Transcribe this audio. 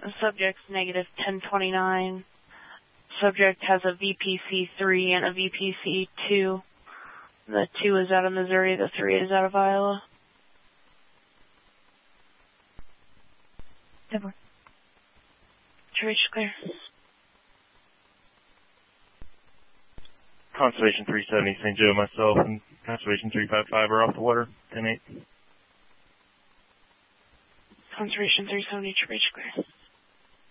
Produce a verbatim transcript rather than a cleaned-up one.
Subject's negative ten twenty-nine. Subject has a V P C three and a V P C two. The two is out of Missouri, the three is out of Iowa. Deborah. Trace clear. Constellation three seventy, Saint Joe, myself, and Constellation three fifty-five are off the water, ten eight. Constellation three seventy, Trace clear.